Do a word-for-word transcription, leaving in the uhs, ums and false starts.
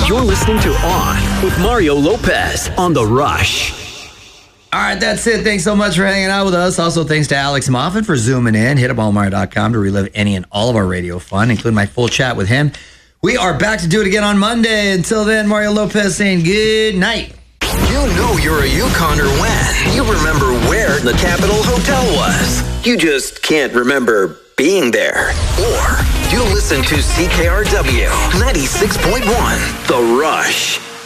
You're listening to On with Mario Lopez on The Rush. All right, that's it. Thanks so much for hanging out with us. Also, thanks to Alex Moffat for zooming in. Hit up all mario dot com to relive any and all of our radio fun, including my full chat with him. We are back to do it again on Monday. Until then, Mario Lopez saying good night. You know you're a Yukoner when you remember where the Capitol Hotel was. You just can't remember being there. Or you listen to C K R W ninety-six point one, The Rush.